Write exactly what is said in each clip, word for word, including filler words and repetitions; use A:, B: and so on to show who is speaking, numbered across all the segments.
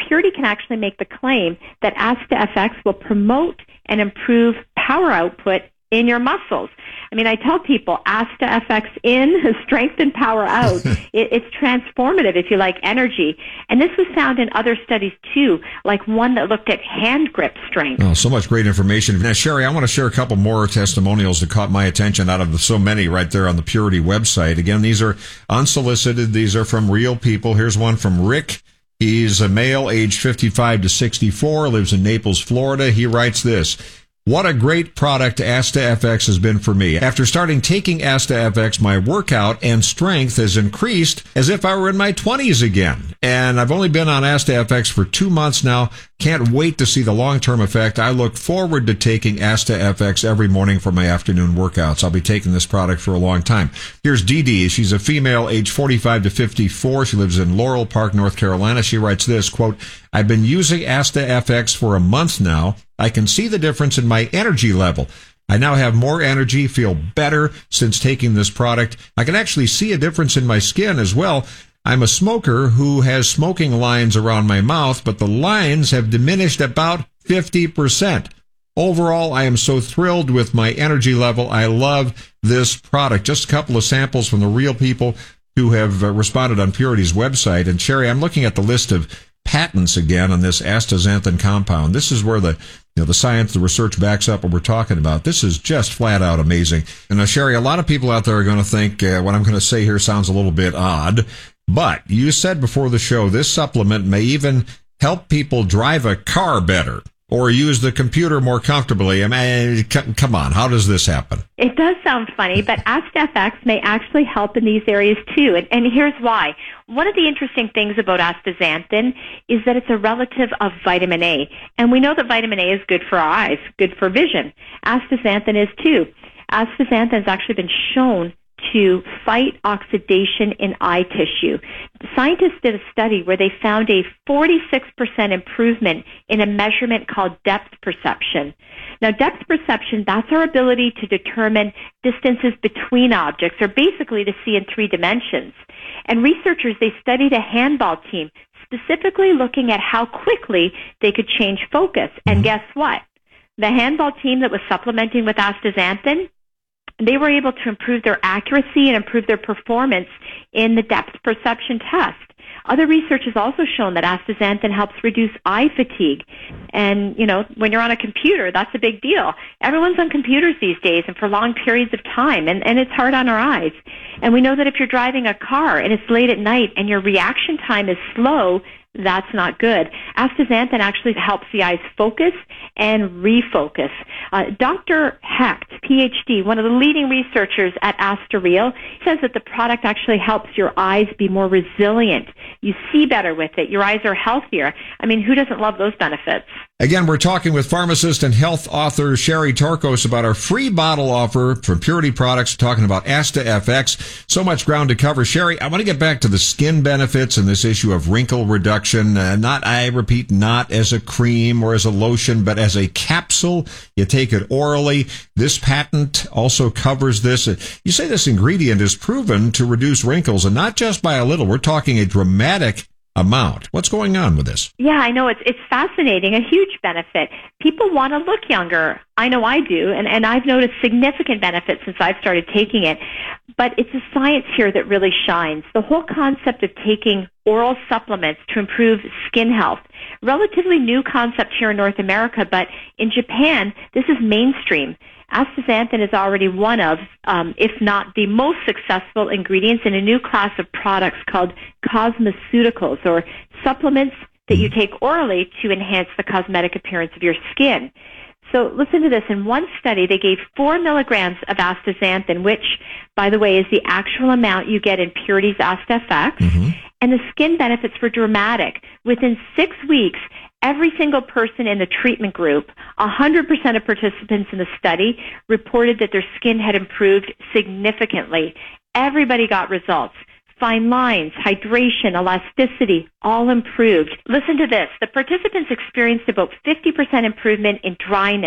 A: Purity can actually make the claim that AstaFX will promote and improve power output in your muscles. I mean, I tell people, AstaFX in, strength and power out. it, it's transformative, if you like, energy. And this was found in other studies, too, like one that looked at hand grip strength.
B: Oh, so much great information. Now, Sherry, I want to share a couple more testimonials that caught my attention out of the, so many right there on the Purity website. Again, these are unsolicited. These are from real people. Here's one from Rick. He's a male, aged fifty-five to sixty-four, lives in Naples, Florida. He writes this. What a great product AstaFX has been for me. After starting taking AstaFX, my workout and strength has increased as if I were in my twenties again. And I've only been on AstaFX for two months now. Can't wait to see the long-term effect. I look forward to taking AstaFX every morning for my afternoon workouts. I'll be taking this product for a long time. Here's Dee Dee. She's a female, age forty-five to fifty-four. She lives in Laurel Park, North Carolina. She writes this, quote, I've been using AstaFX for a month now. I can see the difference in my energy level. I now have more energy, feel better since taking this product. I can actually see a difference in my skin as well. I'm a smoker who has smoking lines around my mouth, but the lines have diminished about fifty percent. Overall, I am so thrilled with my energy level. I love this product. Just a couple of samples from the real people who have uh, responded on Purity's website. And Sherry, I'm looking at the list of patents again on this astaxanthin compound. This is where the you know the science, the research backs up what we're talking about. This is just flat out amazing. And now, Sherry, a lot of people out there are going to think uh, what I'm going to say here sounds a little bit odd, but you said before the show this supplement may even help people drive a car better or use the computer more comfortably. I mean, c- come on, how does this happen?
A: It does sound funny, but AstaFX may actually help in these areas too, and, and here's why. One of the interesting things about astaxanthin is that it's a relative of vitamin A, and we know that vitamin A is good for our eyes, good for vision. Astaxanthin is too. Astaxanthin has actually been shown to fight oxidation in eye tissue. Scientists did a study where they found a forty-six percent improvement in a measurement called depth perception. Now, depth perception, that's our ability to determine distances between objects, or basically to see in three dimensions. And researchers, they studied a handball team, specifically looking at how quickly they could change focus. And guess what? The handball team that was supplementing with astaxanthin, they were able to improve their accuracy and improve their performance in the depth perception test. Other research has also shown that astaxanthin helps reduce eye fatigue. And, you know, when you're on a computer, that's a big deal. Everyone's on computers these days and for long periods of time, and, and it's hard on our eyes. And we know that if you're driving a car and it's late at night and your reaction time is slow, that's not good. Astaxanthin actually helps the eyes focus and refocus. Uh, Doctor Hecht, P H D, one of the leading researchers at AstaReal, says that the product actually helps your eyes be more resilient. You see better with it. Your eyes are healthier. I mean, who doesn't love those benefits?
B: Again, we're talking with pharmacist and health author Sherry Torkos about our free bottle offer from Purity Products, talking about AstaFX. So much ground to cover. Sherry, I want to get back to the skin benefits and this issue of wrinkle reduction. Uh, not, I repeat, not as a cream or as a lotion, but as a capsule. You take it orally. This patent also covers this. You say this ingredient is proven to reduce wrinkles, and not just by a little. We're talking a dramatic amount. What's going on with this?
A: Yeah, I know. It's it's fascinating, a huge benefit. People want to look younger. I know I do, and, and I've noticed significant benefits since I've started taking it. But it's a science here that really shines. The whole concept of taking oral supplements to improve skin health, relatively new concept here in North America, but in Japan, this is mainstream. Astaxanthin is already one of, um, if not the most successful ingredients in a new class of products called cosmeceuticals, or supplements that you take orally to enhance the cosmetic appearance of your skin. So listen to this. In one study, they gave four milligrams of astaxanthin, which, by the way, is the actual amount you get in Purity's AstaFX, mm-hmm. and the skin benefits were dramatic. Within six weeks, every single person in the treatment group, one hundred percent of participants in the study, reported that their skin had improved significantly. Everybody got results. Fine lines, hydration, elasticity, all improved. Listen to this. The participants experienced about fifty percent improvement in dryness,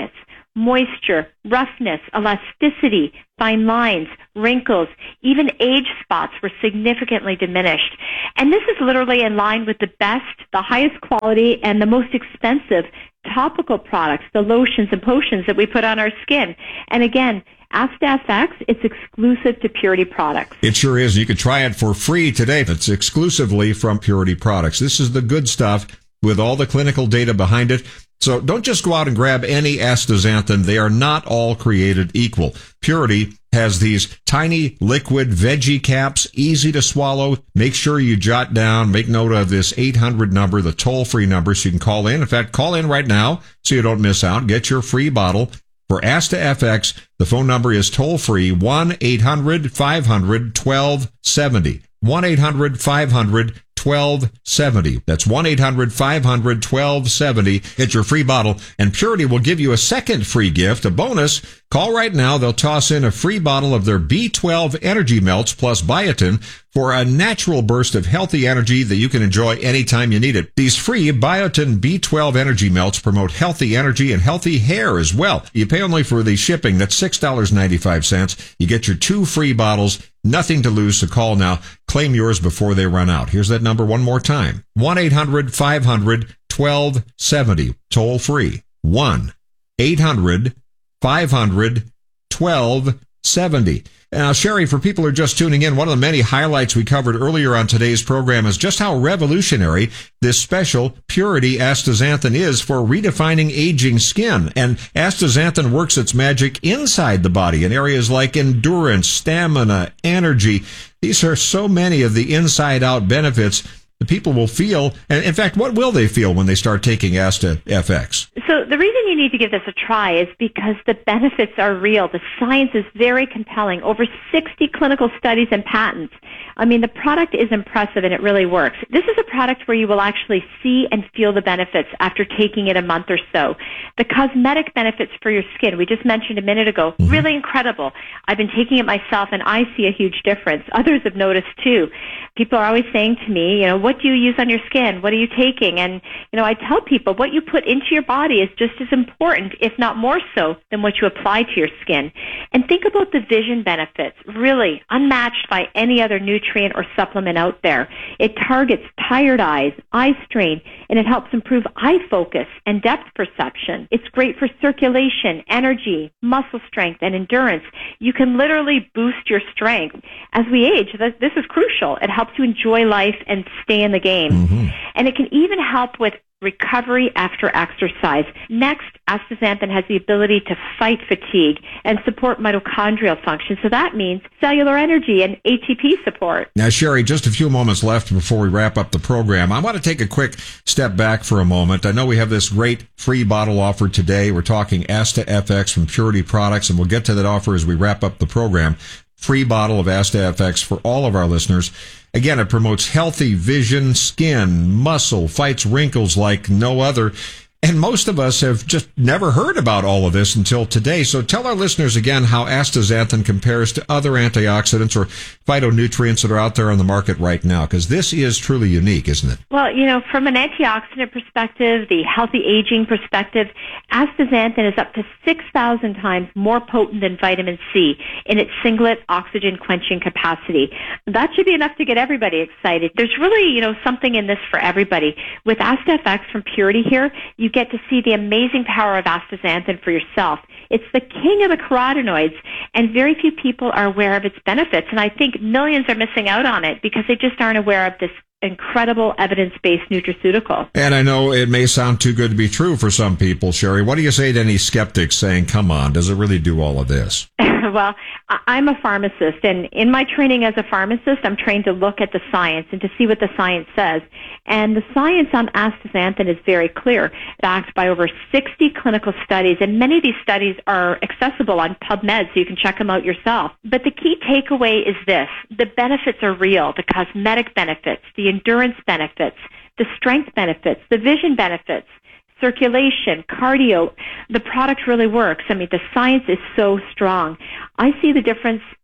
A: moisture, roughness, elasticity, fine lines, wrinkles, even age spots were significantly diminished. And this is literally in line with the best, the highest quality, and the most expensive topical products, the lotions and potions that we put on our skin. And again, AstaFX, it's exclusive to Purity Products.
B: It sure is. You can try it for free today. It's exclusively from Purity Products. This is the good stuff with all the clinical data behind it. So don't just go out and grab any astaxanthin. They are not all created equal. Purity has these tiny liquid veggie caps, easy to swallow. Make sure you jot down, make note of this eight hundred number, the toll-free number, so you can call in. In fact, call in right now so you don't miss out. Get your free bottle. For AstaFX, the phone number is toll-free, one eight hundred five hundred twelve seventy. one eight hundred five hundred twelve seventy. That's one eight hundred five hundred twelve seventy. Get your free bottle, and Purity will give you a second free gift, a bonus. Call right now. They'll toss in a free bottle of their B twelve Energy Melts plus biotin for a natural burst of healthy energy that you can enjoy anytime you need it. These free biotin B twelve Energy Melts promote healthy energy and healthy hair as well. You pay only for the shipping. That's six dollars and ninety-five cents. You get your two free bottles. Nothing to lose, so call now. Claim yours before they run out. Here's that number one more time. one eight hundred five hundred twelve seventy. Toll free. one eight hundred five hundred twelve seventy. Now, Sherry, for people who are just tuning in, one of the many highlights we covered earlier on today's program is just how revolutionary this special Purity astaxanthin is for redefining aging skin. And astaxanthin works its magic inside the body in areas like endurance, stamina, energy. These are so many of the inside-out benefits the people will feel. And in fact, what will they feel when they start taking AstaFX?
A: So the reason you need to give this a try is because the benefits are real. The science is very compelling. Over sixty clinical studies and patents. I mean, the product is impressive and it really works. This is a product where you will actually see and feel the benefits after taking it a month or so. The cosmetic benefits for your skin, we just mentioned a minute ago, mm-hmm. really incredible. I've been taking it myself and I see a huge difference. Others have noticed too. People are always saying to me, you know, what do you use on your skin? What are you taking? And, you know, I tell people what you put into your body is just as important, if not more so, than what you apply to your skin. And think about the vision benefits, really unmatched by any other nutrient or supplement out there. It targets tired eyes, eye strain, and it helps improve eye focus and depth perception. It's great for circulation, energy, muscle strength, and endurance. You can literally boost your strength. As we age, this is crucial. It helps you enjoy life and stay in the game. Mm-hmm. And it can even help with recovery after exercise. Next, astaxanthin has the ability to fight fatigue and support mitochondrial function. So that means cellular energy and A T P support.
B: Now, Sherry, just a few moments left before we wrap up the program. I want to take a quick step back for a moment. I know we have this great free bottle offer today. We're talking AstaFX from Purity Products, and we'll get to that offer as we wrap up the program. Free bottle of AstaFX for all of our listeners. Again, it promotes healthy vision, skin, muscle, fights wrinkles like no other. And most of us have just never heard about all of this until today. So tell our listeners again how astaxanthin compares to other antioxidants or phytonutrients that are out there on the market right now, because this is truly unique, isn't it?
A: Well, you know, from an antioxidant perspective, the healthy aging perspective, astaxanthin is up to six thousand times more potent than vitamin C in its singlet oxygen quenching capacity. That should be enough to get everybody excited. There's really, you know, something in this for everybody. With AstaFX from Purity here, you get to see the amazing power of astaxanthin for yourself. It's the king of the carotenoids, and very few people are aware of its benefits, and I think millions are missing out on it because they just aren't aware of this incredible evidence-based nutraceutical.
B: And I know it may sound too good to be true for some people, Sherry. What do you say to any skeptics saying, come on, does it really do all of this?
A: Well, I'm a pharmacist, and in my training as a pharmacist, I'm trained to look at the science and to see what the science says. And the science on astaxanthin is very clear, backed by over sixty clinical studies, and many of these studies are accessible on PubMed, so you can check them out yourself. But the key takeaway is this: the benefits are real, the cosmetic benefits, the endurance benefits, the strength benefits, the vision benefits, circulation, cardio. The product really works. I mean, the science is so strong. I see the difference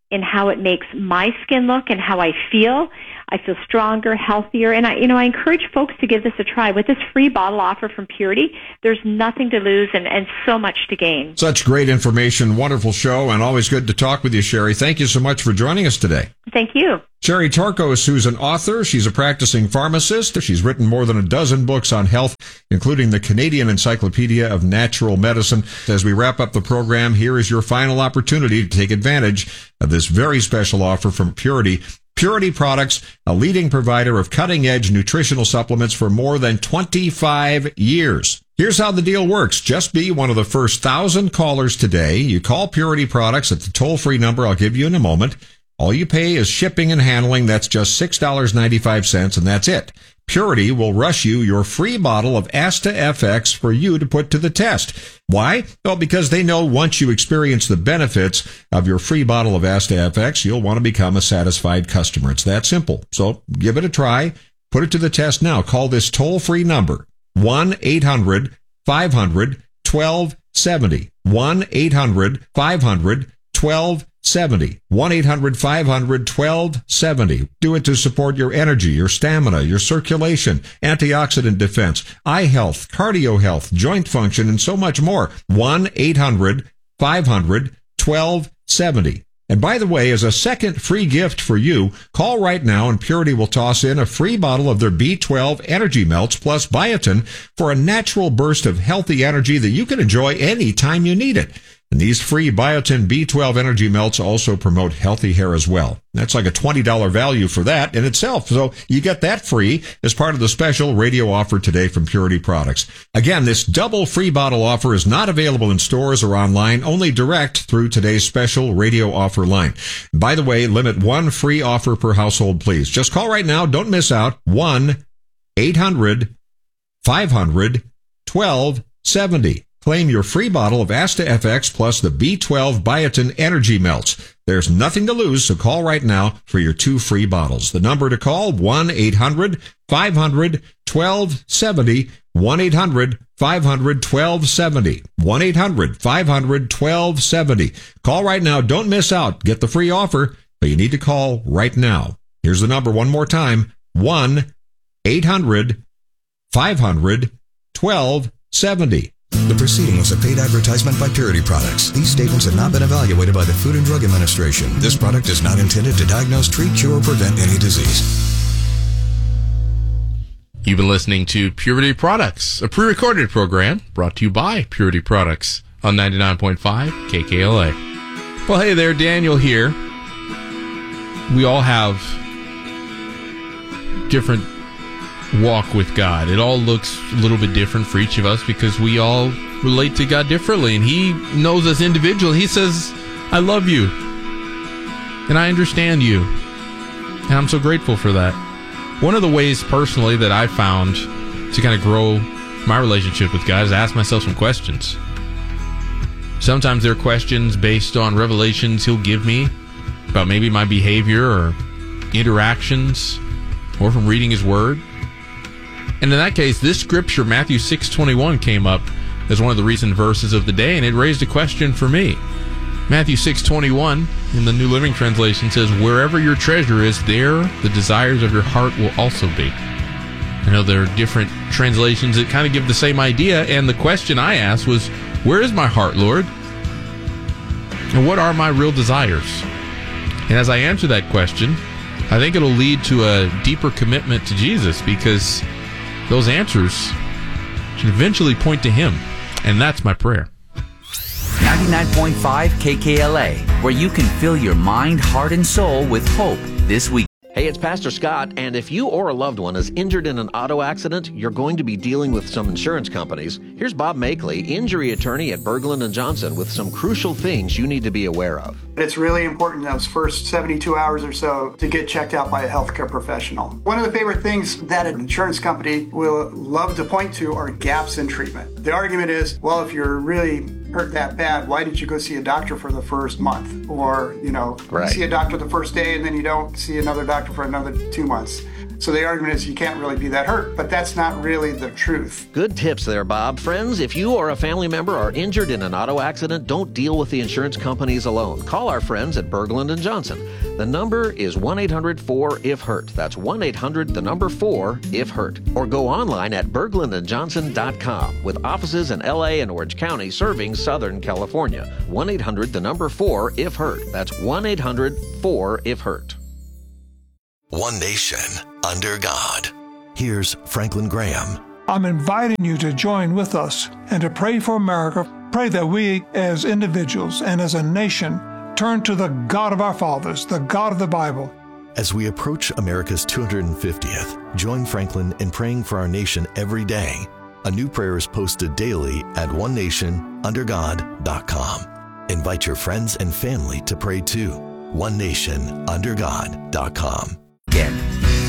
A: in how it makes my skin look and how I feel. I feel stronger, healthier, and I, you know, I encourage folks to give this a try. With this free bottle offer from Purity, there's nothing to lose and, and so much to gain.
B: Such great information, wonderful show, and always good to talk with you, Sherry. Thank you so much for joining us today.
A: Thank you.
B: Sherry Torkos, who's an author. She's a practicing pharmacist. She's written more than a dozen books on health, including the Canadian Encyclopedia of Natural Medicine. As we wrap up the program, here is your final opportunity to take advantage of this very special offer from Purity. Purity Products, a leading provider of cutting-edge nutritional supplements for more than twenty-five years. Here's how the deal works. Just be one of the first thousand callers today. You call Purity Products at the toll-free number I'll give you in a moment. All you pay is shipping and handling. That's just six dollars and ninety-five cents, and that's it. Purity will rush you your free bottle of Asta F X for you to put to the test. Why? Well, because they know once you experience the benefits of your free bottle of Asta F X, you'll want to become a satisfied customer. It's that simple. So give it a try. Put it to the test now. Call this toll-free number, one eight hundred five hundred twelve seventy. one eight hundred five hundred twelve seventy. one eight hundred five hundred twelve seventy. Do it to support your energy, your stamina, your circulation, antioxidant defense, eye health, cardio health, joint function, and so much more. one eight hundred five hundred twelve seventy. And by the way, as a second free gift for you, call right now and Purity will toss in a free bottle of their B twelve Energy Melts plus biotin for a natural burst of healthy energy that you can enjoy any time you need it. And these free biotin B twelve Energy Melts also promote healthy hair as well. That's like a twenty dollars value for that in itself. So you get that free as part of the special radio offer today from Purity Products. Again, this double free bottle offer is not available in stores or online, only direct through today's special radio offer line. By the way, limit one free offer per household, please. Just call right now. Don't miss out. one eight hundred five hundred twelve seventy. Claim your free bottle of Asta F X plus the B twelve Biotin Energy Melts. There's nothing to lose, so call right now for your two free bottles. The number to call, one eight hundred five hundred twelve seventy. one eight hundred five hundred twelve seventy. one eight hundred five hundred twelve seventy. Call right now. Don't miss out. Get the free offer, but you need to call right now. Here's the number one more time. one eight hundred five hundred twelve seventy.
C: The proceeding was a paid advertisement by Purity Products. These statements have not been evaluated by the Food and Drug Administration. This product is not intended to diagnose, treat, cure, or prevent any disease.
D: You've been listening to Purity Products, a pre-recorded program brought to you by Purity Products on ninety-nine point five K K L A. Well, hey there, Daniel here. We all have different walk with God. It all looks a little bit different for each of us because we all relate to God differently, and He knows us individually. He says, I love you, and I understand you, and I'm so grateful for that. One of the ways personally that I found to kind of grow my relationship with God is ask myself some questions. Sometimes they're questions based on revelations He'll give me about maybe my behavior or interactions, or from reading His Word. And in that case, this scripture, Matthew six twenty-one, came up as one of the recent verses of the day, and it raised a question for me. Matthew six twenty-one in the New Living Translation says, wherever your treasure is, there the desires of your heart will also be. I know there are different translations that kind of give the same idea, and the question I asked was, where is my heart, Lord? And what are my real desires? And as I answer that question, I think it'll lead to a deeper commitment to Jesus, because those answers should eventually point to Him. And that's my prayer.
E: ninety-nine point five K K L A, where you can fill your mind, heart, and soul with hope this week.
F: Hey, it's Pastor Scott, and if you or a loved one is injured in an auto accident, you're going to be dealing with some insurance companies. Here's Bob Makeley, injury attorney at Berglund and Johnson, with some crucial things you need to be aware of.
G: It's really important those first seventy-two hours or so to get checked out by a healthcare professional. One of the favorite things that an insurance company will love to point to are gaps in treatment. The argument is, well, if you're really hurt that bad, why did you go see a doctor for the first month? Or, you know,
F: right.
G: see a doctor the first day and then you don't see another doctor for another two months. So the argument is you can't really be that hurt, but that's not really the truth.
F: Good tips there, Bob. Friends, if you or a family member are injured in an auto accident, don't deal with the insurance companies alone. Call our friends at Berglund and Johnson. The number is one eight hundred four if hurt. That's one eight hundred the number four if hurt. Or go online at berglund and johnson dot com with offices in L A and Orange County serving Southern California. one eight hundred the number four if hurt. That's one eight hundred four if hurt.
C: One nation under God. Here's Franklin Graham.
H: I'm inviting you to join with us and to pray for America. Pray that we as individuals and as a nation turn to the God of our fathers, the God of the Bible.
C: As we approach America's two hundred fiftieth, join Franklin in praying for our nation every day. A new prayer is posted daily at one nation under god dot com. Invite your friends and family to pray too. one nation under god dot com.
E: Again.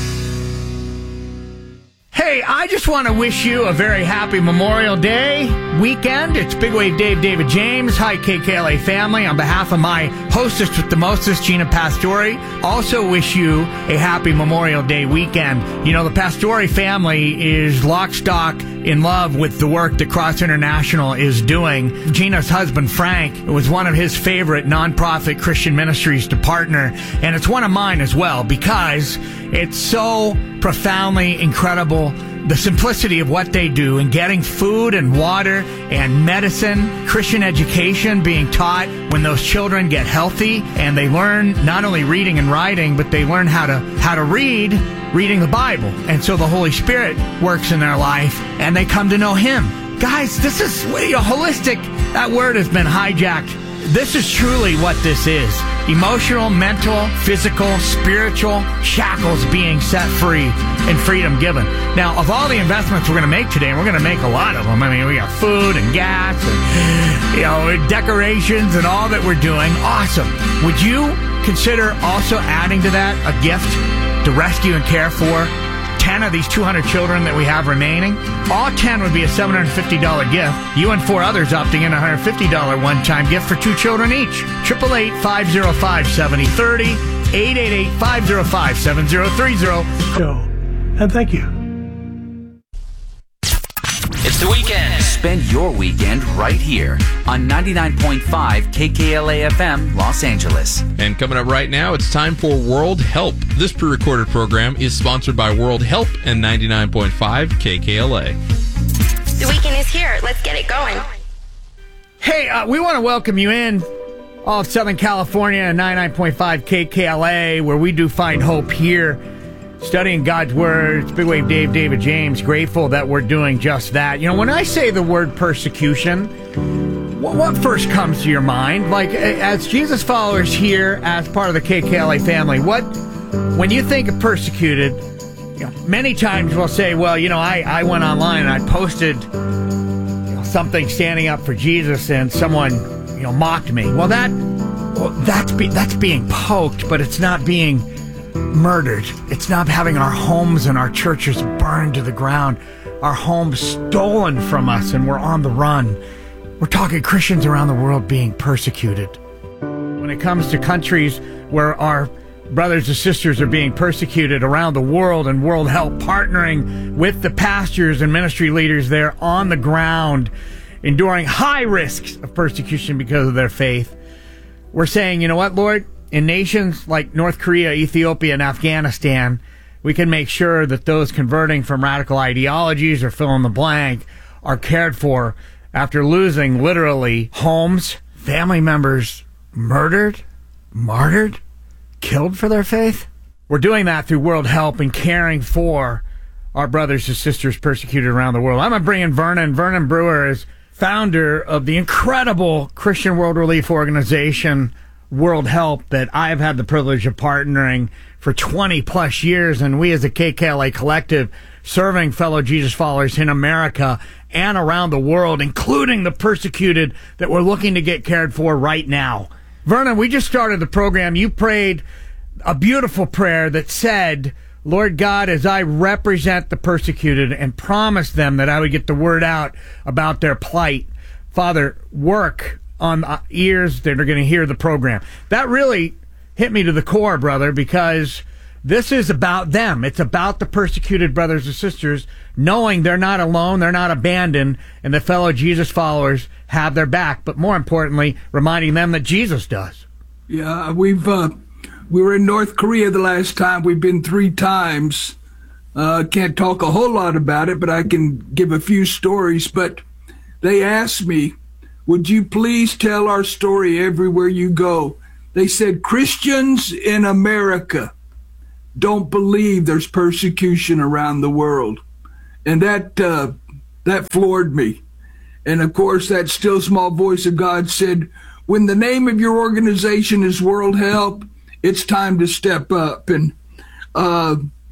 I: Hey, I just want to wish you a very happy Memorial Day weekend. It's Big Wave Dave, David James. Hi, K K L A family. On behalf of my hostess with the mostest, Gina Pastore, also wish you a happy Memorial Day weekend. You know, the Pastore family is lock, stock, in love with the work that Cross International is doing. Gina's husband, Frank, it was one of his favorite nonprofit Christian ministries to partner, and it's one of mine as well because it's so profoundly incredible, the simplicity of what they do in getting food and water and medicine, Christian education being taught when those children get healthy and they learn not only reading and writing, but they learn how to how to read, reading the Bible. And so the Holy Spirit works in their life and they come to know Him. Guys, this is you know, holistic. That word has been hijacked. This is truly what this is. Emotional, mental, physical, spiritual shackles being set free and freedom given. Now, of all the investments we're going to make today, and we're going to make a lot of them. I mean, we got food and gas and, you know, decorations and all that we're doing. Awesome. Would you consider also adding to that a gift to rescue and care for ten of these two hundred children that we have remaining? All ten would be a seven hundred fifty dollars gift. You and four others opting in a one hundred fifty dollars one-time gift for two children each. eight eight eight, five oh five, seven oh three oh, eight eight eight, five oh five, seven oh three oh.
H: And thank you.
E: It's the weekend. Spend your weekend right here on ninety-nine point five K K L A F M, Los Angeles.
D: And coming up right now, it's time for World Help. This pre-recorded program is sponsored by World Help and ninety-nine point five K K L A.
J: The weekend is here. Let's get it going.
I: Hey, uh, we want to welcome you in, all of Southern California and ninety-nine point five K K L A, where we do find hope here. Studying God's Word. It's Big Wave Dave, David James. Grateful that we're doing just that. You know, when I say the word persecution, what, what first comes to your mind? Like, as Jesus followers here, as part of the K K L A family, what, when you think of persecuted, you know, many times we'll say, well, you know, I, I went online and I posted you know, something standing up for Jesus and someone, you know, mocked me. Well, that, well, that's, be, that's being poked, but it's not being murdered. It's not having our homes and our churches burned to the ground, our homes stolen from us, and we're on the run. We're talking Christians around the world being persecuted. When it comes to countries where our brothers and sisters are being persecuted around the world, and World Help partnering with the pastors and ministry leaders there on the ground, enduring high risks of persecution because of their faith, we're saying, you know what, Lord? In nations like North Korea, Ethiopia, and Afghanistan, we can make sure that those converting from radical ideologies or fill in the blank are cared for after losing literally homes, family members murdered, martyred, killed for their faith. We're doing that through World Help and caring for our brothers and sisters persecuted around the world. I'm going to bring in Vernon. Vernon Brewer is founder of the incredible Christian World Relief Organization, World Help, that I have had the privilege of partnering for twenty plus years, and we as a K K L A collective serving fellow Jesus followers in America and around the world, including the persecuted that we're looking to get cared for right now. Vernon, we just started the program. You prayed a beautiful prayer that said, Lord God, as I represent the persecuted and promised them that I would get the word out about their plight, Father, work on the ears that are going to hear the program. That really hit me to the core, brother, because This is about them. It's about the persecuted brothers and sisters, knowing they're not alone, they're not abandoned, and the fellow Jesus followers have their back. But more importantly, reminding them that Jesus does.
K: Yeah, we've uh, we were in North Korea the last time. We've been three times. Uh, can't talk a whole lot about it, but I can give a few stories. But they asked me, would you please tell our story everywhere you go? They said, Christians in America don't believe there's persecution around the world. And that uh, that floored me. And of course, that still small voice of God said, when the name of your organization is World Help, it's time to step up. And uh,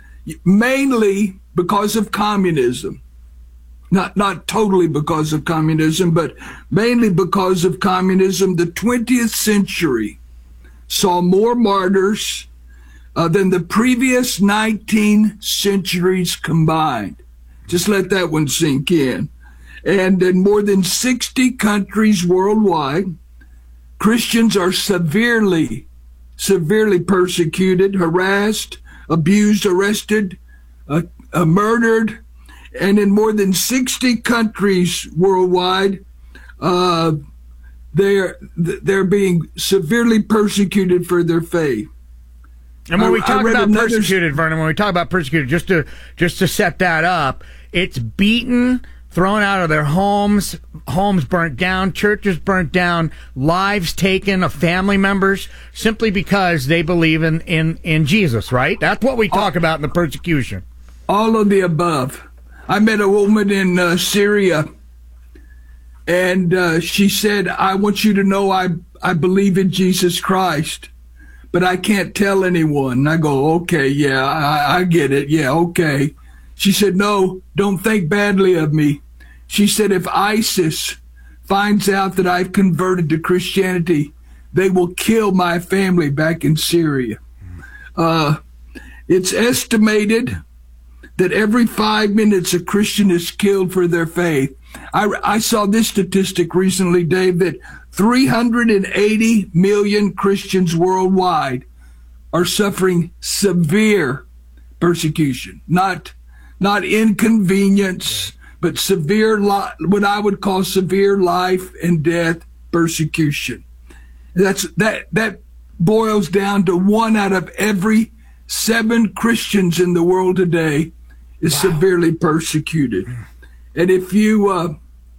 K: mainly because of communism. Not not totally because of communism, but mainly because of communism. The twentieth century saw more martyrs uh, than the previous nineteen centuries combined. Just let that one sink in. And in more than sixty countries worldwide, Christians are severely, severely persecuted, harassed, abused, arrested, uh, uh, murdered. And in more than sixty countries worldwide, uh, they're they're being severely persecuted for their faith.
I: And when
K: I,
I: we talk about
K: another...
I: persecuted, Vernon, when we talk about persecuted, just to just to set that up, it's beaten, thrown out of their homes, homes burnt down, churches burnt down, lives taken of family members simply because they believe in in, in Jesus. Right? That's what we talk all, about in the persecution.
K: All of the above. I met a woman in uh, Syria, and uh, she said, I want you to know I, I believe in Jesus Christ, but I can't tell anyone. And I go, okay, yeah, I, I get it. Yeah, okay. She said, no, don't think badly of me. She said, if ISIS finds out that I've converted to Christianity, they will kill my family back in Syria. Uh, it's estimated that every five minutes a Christian is killed for their faith. I, I saw this statistic recently, Dave, that three hundred eighty million Christians worldwide are suffering severe persecution, not not inconvenience, but severe, li- what I would call severe life and death persecution. That's that that boils down to one out of every seven Christians in the world today is wow. severely persecuted. And if you uh,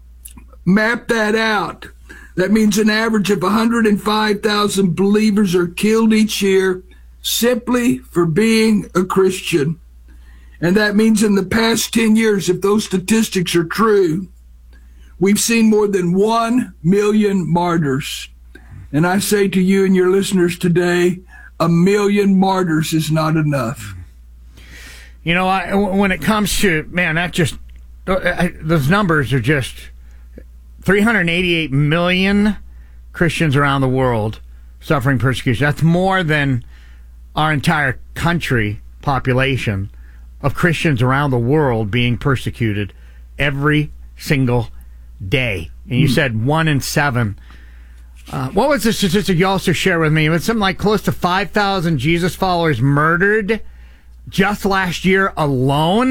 K: map that out, that means an average of one hundred five thousand believers are killed each year simply for being a Christian. And that means in the past ten years, if those statistics are true, we've seen more than one million martyrs. And I say to you and your listeners today, a million martyrs is not enough.
I: You know, I, when it comes to, man, that just, I, those numbers are just three hundred eighty-eight million Christians around the world suffering persecution. That's more than our entire country population of Christians around the world being persecuted every single day. And you mm. said one in seven. Uh, what was the statistic you also shared with me? It was something like close to five thousand Jesus followers murdered just last year alone?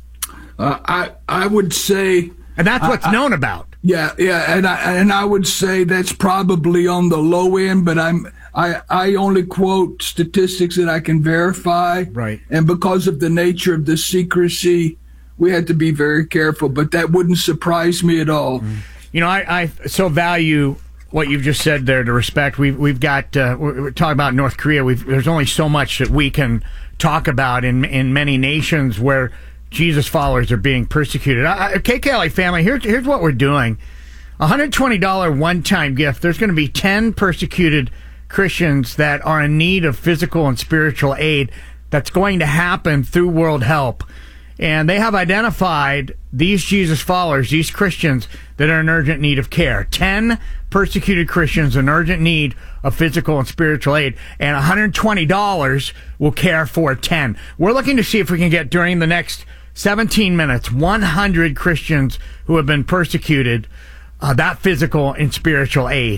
K: Uh, I I would say...
I: And that's what's I, known about.
K: Yeah, yeah, and I and I would say that's probably on the low end, but I'm I, I only quote statistics that I can verify.
I: Right.
K: And because of the nature of the secrecy, we had to be very careful, but that wouldn't surprise me at all.
I: You know, I, I so value what you've just said there to respect. We've, we've got, uh, we're, we're talking about North Korea. We've, there's only so much that we can talk about in, in many nations where Jesus followers are being persecuted. I, I, K K L A family, here's, here's what we're doing. A one hundred twenty dollars one-time gift. There's going to be ten persecuted Christians that are in need of physical and spiritual aid. That's going to happen through World Help. And they have identified these Jesus followers, these Christians that are in urgent need of care. ten persecuted Christians in urgent need of physical and spiritual aid. And one hundred twenty dollars will care for ten. We're looking to see if we can get, during the next seventeen minutes, one hundred Christians who have been persecuted, uh, that physical and spiritual aid.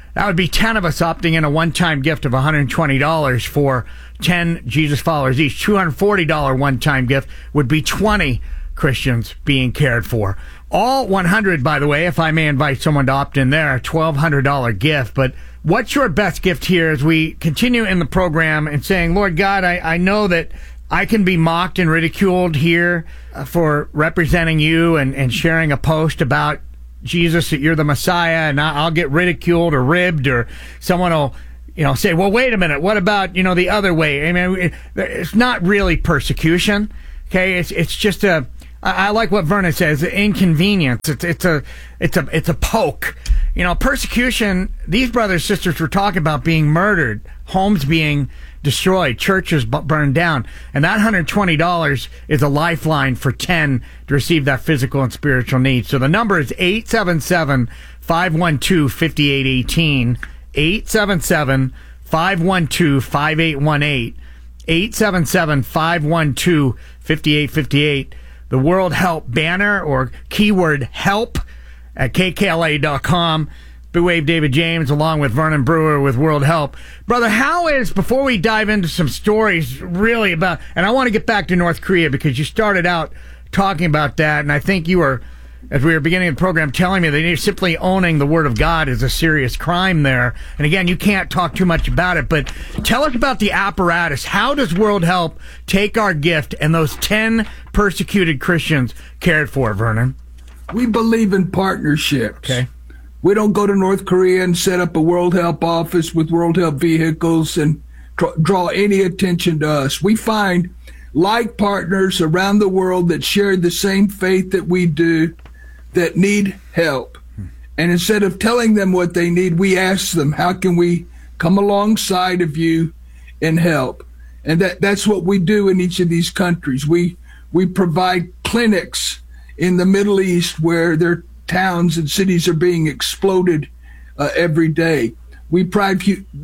I: That would be ten of us opting in a one-time gift of one hundred twenty dollars for ten Jesus followers each. two hundred forty dollars one-time gift would be twenty Christians being cared for. All one hundred, by the way, if I may invite someone to opt in there, twelve hundred dollars gift. But what's your best gift here as we continue in the program and saying, Lord God, I, I know that I can be mocked and ridiculed here uh, for representing you and, and sharing a post about Jesus, that you're the Messiah, and I'll get ridiculed or ribbed, or someone will, you know, say, well, wait a minute, what about, you know, the other way? I mean, it, it's not really persecution, okay? It's it's just a, I, I like what Vernon says, inconvenience. It's it's a it's a it's a poke. You know, persecution. These brothers and sisters were talking about being murdered, homes being destroyed, churches b- burned down, and that one hundred twenty dollars is a lifeline for ten to receive that physical and spiritual need. So the number is eight seven seven, five one two, five eight one eight, eight seven seven, five one two, five eight one eight, eight seven seven, five one two, five eight five eight. The World Help banner or keyword help at K K L A dot com. Big Wave David James along with Vernon Brewer with World Help. Brother, how is, before we dive into some stories really about, and I want to get back to North Korea because you started out talking about that, and I think you were, as we were beginning the program, telling me that you're simply owning the Word of God is a serious crime there. And again, you can't talk too much about it, but tell us about the apparatus. How does World Help take our gift and those ten persecuted Christians cared for, Vernon?
K: We believe in partnerships.
I: Okay.
K: We don't go to North Korea and set up a World Help office with World Help vehicles and tr- draw any attention to us. We find like partners around the world that share the same faith that we do, that need help. And instead of telling them what they need, we ask them, how can we come alongside of you and help? And that, that's what we do in each of these countries. We, we provide clinics in the Middle East where their towns and cities are being exploded uh, every day. We, pride,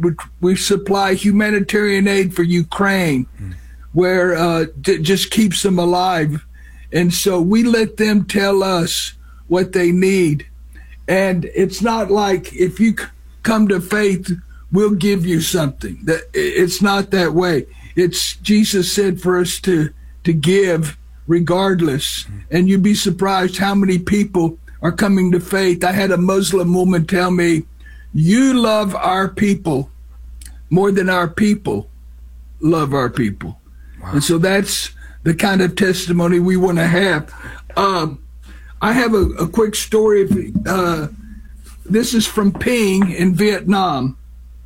K: we supply humanitarian aid for Ukraine, mm. where uh, it just keeps them alive. And so we let them tell us what they need. And it's not like if you come to faith, we'll give you something. That it's not that way. It's Jesus said for us to, to give regardless. Mm. And you'd be surprised how many people are coming to faith. I had a Muslim woman tell me, you love our people more than our people love our people. Wow. And so that's the kind of testimony we want to have. Um, I have a, a quick story. Of, uh, this is from Ping in Vietnam.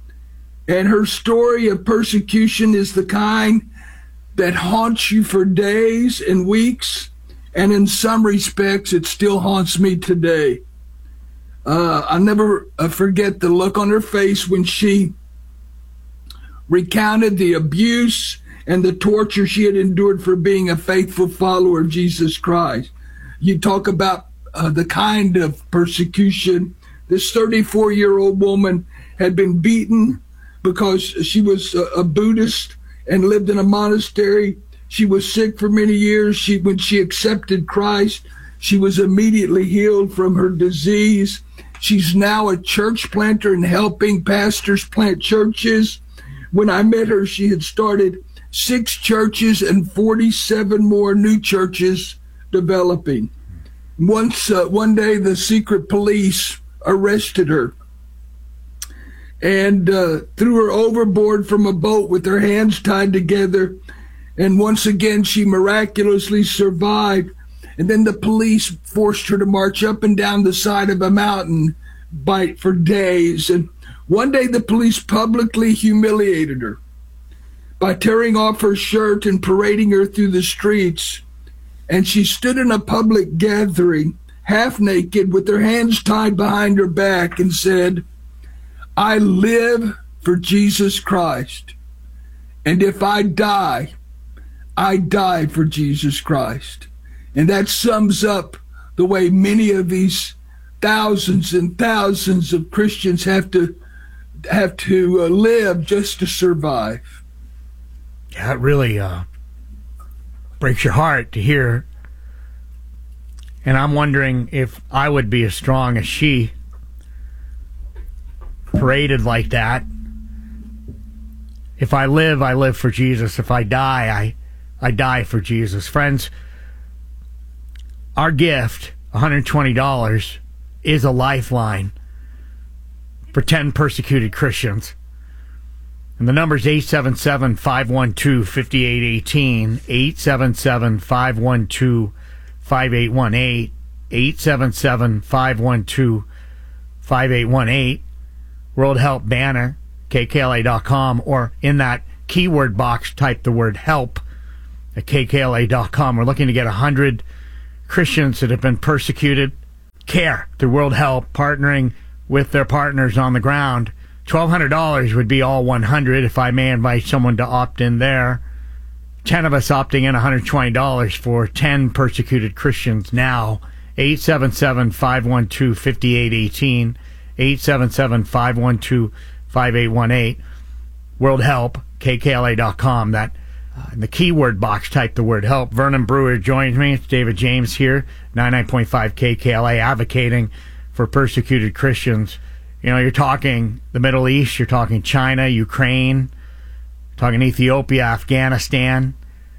K: And her story of persecution is the kind that haunts you for days and weeks. And in some respects, it still haunts me today. Uh, I'll never uh, forget the look on her face when she recounted the abuse and the torture she had endured for being a faithful follower of Jesus Christ. You talk about uh, the kind of persecution. This thirty-four-year-old woman had been beaten because she was a, a Buddhist and lived in a monastery. She was sick for many years. She, when she accepted Christ, she was immediately healed from her disease. She's now a church planter and helping pastors plant churches. When I met her, she had started six churches and forty-seven more new churches developing. Once, uh, one day, the secret police arrested her and uh, threw her overboard from a boat with her hands tied together. And once again, she miraculously survived. And then the police forced her to march up and down the side of a mountain by, for days. And one day the police publicly humiliated her by tearing off her shirt and parading her through the streets. And she stood in a public gathering, half naked, with her hands tied behind her back, and said, I live for Jesus Christ. And if I die, I die for Jesus Christ. And that sums up the way many of these thousands and thousands of Christians have to have to uh, live just to survive.
I: Yeah, it really uh, breaks your heart to hear. And I'm wondering if I would be as strong as she. paraded like that. If I live, I live for Jesus. If I die, I, I die for Jesus. Friends, our gift, one hundred twenty dollars, is a lifeline for ten persecuted Christians. And the number is eight seven seven, five one two, five eight one eight, eight seven seven, five one two, five eight one eight, eight seven seven, five one two, five eight one eight, World Help banner, K K L A dot com, or in that keyword box, type the word help at K K L A dot com. We're looking to get one hundred Christians that have been persecuted care through World Help, partnering with their partners on the ground. twelve hundred dollars would be all one hundred if I may invite someone to opt in there. ten of us opting in, one hundred twenty dollars for ten persecuted Christians now. eight seven seven, five one two, five eight one eight, eight seven seven, five one two, five eight one eight. World Help, K K L A dot com. That uh, in the keyword box, type the word help. Vernon Brewer joins me. It's David James here, ninety-nine point five K K L A, advocating for persecuted Christians. You know, you're talking the Middle East, you're talking China, Ukraine, talking Ethiopia, Afghanistan,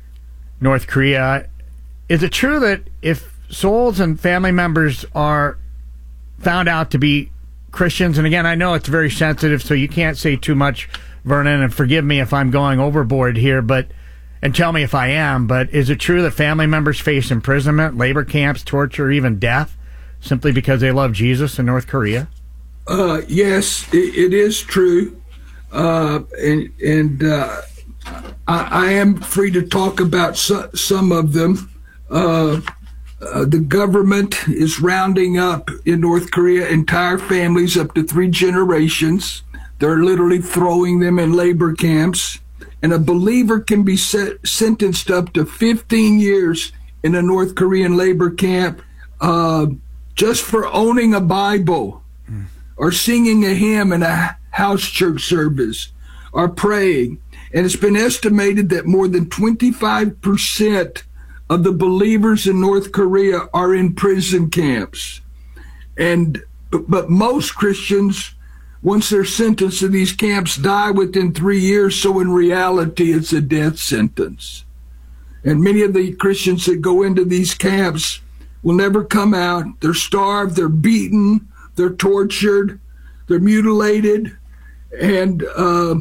I: North Korea. Is it true that if souls and family members are found out to be Christians, and again, I know it's very sensitive, so you can't say too much, Vernon, and forgive me if I'm going overboard here, but and tell me if I am, but is it true that family members face imprisonment, labor camps, torture, even death, simply because they love Jesus in North Korea?
K: Uh, yes, it, it is true, uh, and and uh, I, I am free to talk about so, some of them. Uh, uh, the government is rounding up in North Korea entire families up to three generations. They're literally throwing them in labor camps, and a believer can be set, sentenced up to fifteen years in a North Korean labor camp uh, just for owning a Bible, or singing a hymn in a house church service, or praying. And it's been estimated that more than twenty-five percent of the believers in North Korea are in prison camps. And but, but most Christians, once they're sentenced to these camps, die within three years. So in reality, it's a death sentence. And many of the Christians that go into these camps will never come out. They're starved, they're beaten, they're tortured, they're mutilated, and uh,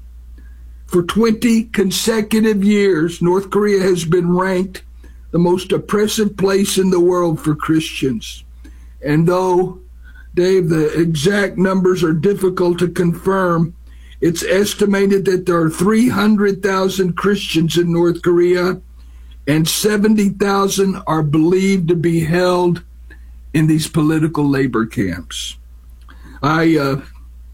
K: for twenty consecutive years, North Korea has been ranked the most oppressive place in the world for Christians. And though, Dave, the exact numbers are difficult to confirm, it's estimated that there are three hundred thousand Christians in North Korea, and seventy thousand are believed to be held in these political labor camps. I uh,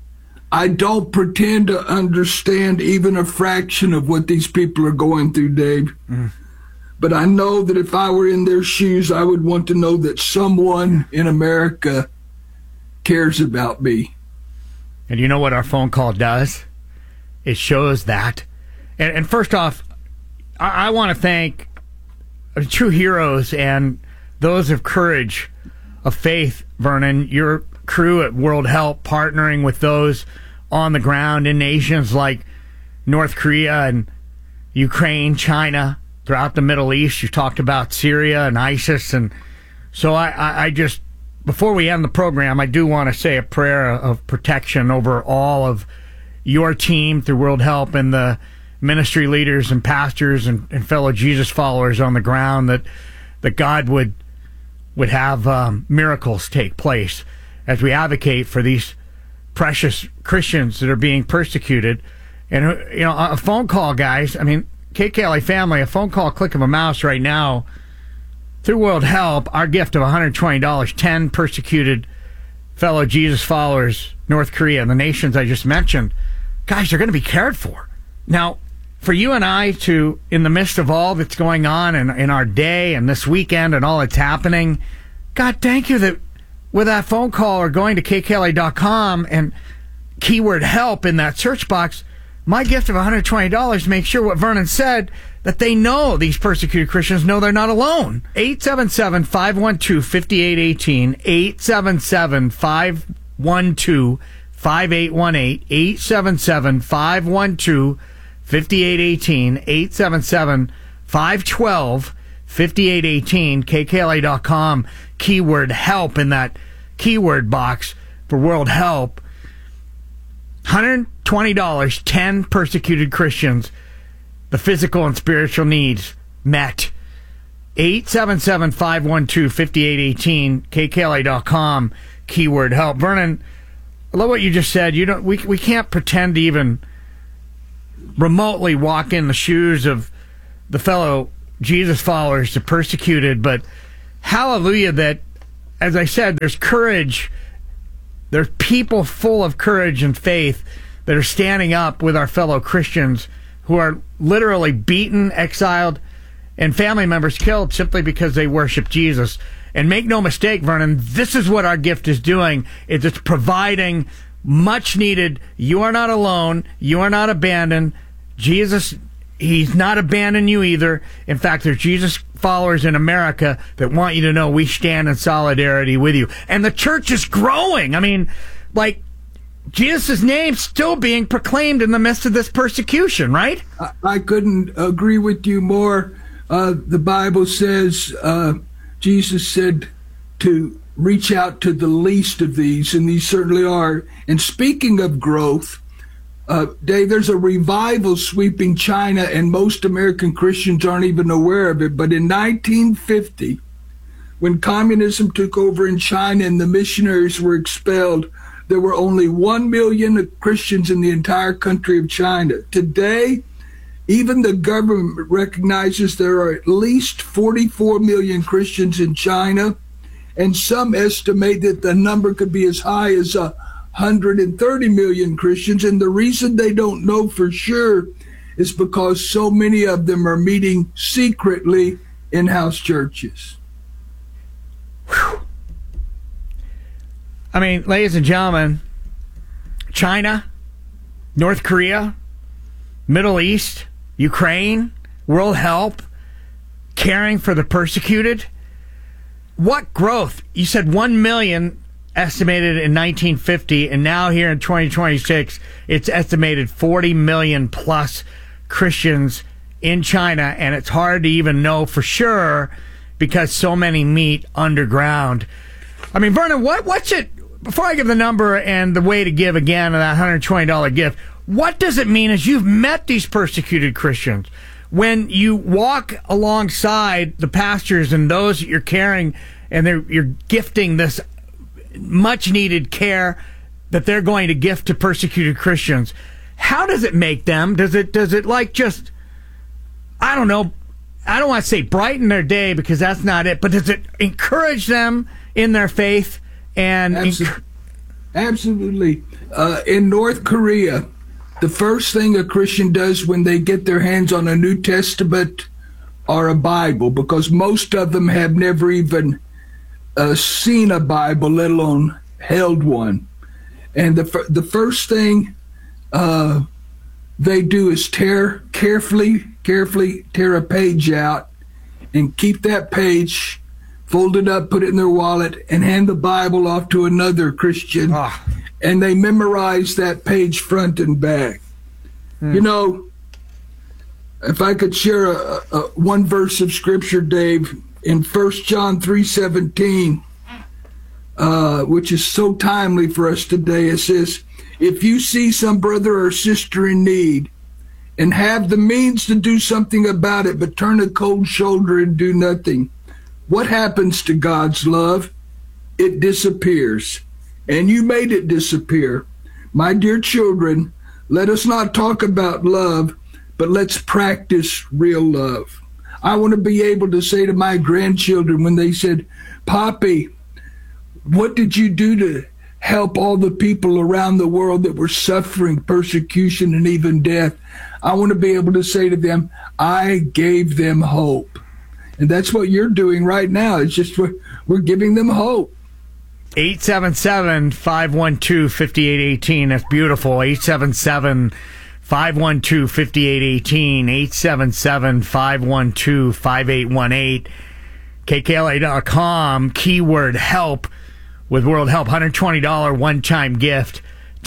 K: I don't pretend to understand even a fraction of what these people are going through, Dave. Mm. But I know that if I were in their shoes, I would want to know that someone in America cares about me.
I: And you know what our phone call does? It shows that. And, and first off, I, I want to thank true heroes and those of courage, of faith, Vernon, your crew at World Help, partnering with those on the ground in nations like North Korea and Ukraine, China, throughout the Middle East. You talked about Syria and ISIS. And so I, I, I just, before we end the program, I do want to say a prayer of protection over all of your team through World Help and the ministry leaders and pastors and, and fellow Jesus followers on the ground, that that God would would have um, miracles take place as we advocate for these precious Christians that are being persecuted. And, you know, a phone call, guys, I mean, K K L A family, a phone call, click of a mouse right now through World Help, our gift of one hundred twenty dollars, ten persecuted fellow Jesus followers, North Korea, and the nations I just mentioned, guys, they're going to be cared for. Now, for you and I to, in the midst of all that's going on in, in our day and this weekend and all that's happening, God, thank you that with that phone call or going to K K L A dot com and keyword help in that search box, my gift of one hundred twenty dollars makes sure what Vernon said, that they know, these persecuted Christians know they're not alone. eight seven seven, five one two, five eight one eight, eight seven seven, five one two, five eight one eight, eight seven seven, five one two, five eight one eight, eight seven seven, five one two, five eight one eight, K K L A dot com, keyword help in that keyword box for World Help. one hundred twenty dollars, ten persecuted Christians, the physical and spiritual needs met. eight seven seven, five one two, five eight one eight, K K L A dot com, keyword help. Vernon, I love what you just said. You don't. We we can't pretend to even remotely walk in the shoes of the fellow Jesus followers, the persecuted. But hallelujah that, as I said, there's courage. There's people full of courage and faith that are standing up with our fellow Christians who are literally beaten, exiled, and family members killed simply because they worship Jesus. And make no mistake, Vernon, this is what our gift is doing. It's, it's providing much needed. You are not alone. You are not abandoned. Jesus, he's not abandoned you either. In fact, there's Jesus followers in America that want you to know we stand in solidarity with you. And the church is growing. I mean, like, Jesus' name's still being proclaimed in the midst of this persecution, right?
K: I, I couldn't agree with you more. Uh, the Bible says, uh, Jesus said to reach out to the least of these, and these certainly are. And speaking of growth, uh, Dave, there's a revival sweeping China, and most American Christians aren't even aware of it. But in nineteen fifty, when communism took over in China and the missionaries were expelled, there were only one million Christians in the entire country of China. Today, even the government recognizes there are at least forty-four million Christians in China, and some estimate that the number could be as high as one hundred thirty million Christians. And the reason they don't know for sure is because so many of them are meeting secretly in house churches.
I: Whew. I mean, ladies and gentlemen, China, North Korea, Middle East, Ukraine, World Help, caring for the persecuted. What growth? You said one million estimated in nineteen fifty, and now here in twenty twenty-six, it's estimated forty million plus Christians in China, and it's hard to even know for sure because so many meet underground. I mean, Vernon, what, what's it? Before I give the number and the way to give again that one hundred twenty dollars gift, what does it mean as you've met these persecuted Christians? When you walk alongside the pastors and those that you're caring and they're, you're gifting this much needed care that they're going to gift to persecuted Christians, how does it make them? Does it, does it like just, I don't know, I don't want to say brighten their day because that's not it, but does it encourage them in their faith? And
K: Absolutely. Absolutely. Uh, in North Korea, the first thing a Christian does when they get their hands on a New Testament or a Bible, because most of them have never even uh, seen a Bible, let alone held one. And the f- the first thing uh, they do is tear carefully, carefully tear a page out and keep that page fold it up, put it in their wallet, and hand the Bible off to another Christian. Ah. And they memorize that page front and back. Hmm. You know, if I could share a, a, one verse of Scripture, Dave, in First John three seventeen, uh, which is so timely for us today, it says, if you see some brother or sister in need and have the means to do something about it, but turn a cold shoulder and do nothing, what happens to God's love? It disappears. And you made it disappear. My dear children, let us not talk about love, but let's practice real love. I want to be able to say to my grandchildren when they said, Poppy, what did you do to help all the people around the world that were suffering persecution and even death? I want to be able to say to them, I gave them hope. And that's what you're doing right now. It's just we're, we're giving them hope.
I: eight seven seven, five one two, five eight one eight. That's beautiful. eight seven seven, five one two, five eight one eight. eight seven seven, five one two, five eight one eight. K K L A dot com, keyword help with World Help. one hundred twenty dollars one-time gift.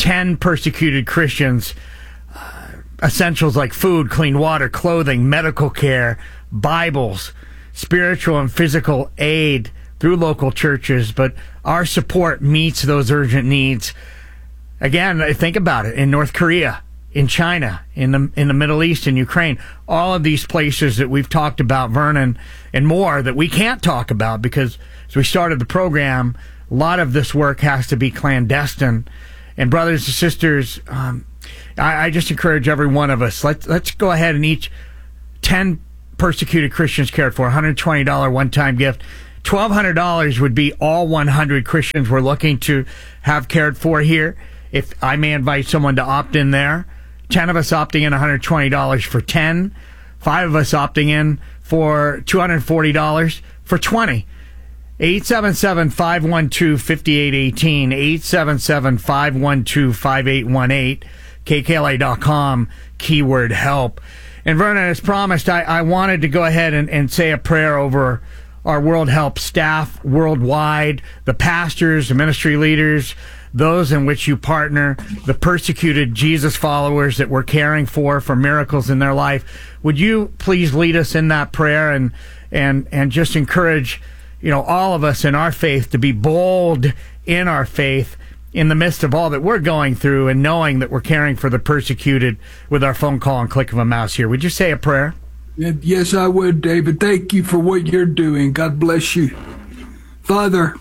I: ten persecuted Christians uh, essentials like food, clean water, clothing, medical care, Bibles, spiritual and physical aid through local churches, but our support meets those urgent needs. Again, think about it. In North Korea, in China, in the in the Middle East, in Ukraine, all of these places that we've talked about, Vernon, and more that we can't talk about because as we started the program, a lot of this work has to be clandestine. And brothers and sisters, um, I, I just encourage every one of us, let's, let's go ahead and each ten persecuted Christians cared for, one hundred twenty dollars one-time gift. twelve hundred dollars would be all one hundred Christians we're looking to have cared for here. If I may invite someone to opt in there. ten of us opting in, one hundred twenty dollars for ten. Five of us opting in for two hundred forty dollars for twenty. eight seven seven, five one two, five eight one eight. eight seven seven, five one two, five eight one eight. K K L A dot com, keyword help. And Vernon, as promised, I, I wanted to go ahead and, and say a prayer over our World Help staff worldwide, the pastors, the ministry leaders, those in which you partner, the persecuted Jesus followers that we're caring for, for miracles in their life. Would you please lead us in that prayer and and and just encourage, you know, all of us in our faith to be bold in our faith in the midst of all that we're going through and knowing that we're caring for the persecuted with our phone call and click of a mouse here. Would you say a prayer?
K: Yes, I would, David. Thank you for what you're doing. God bless you. Father,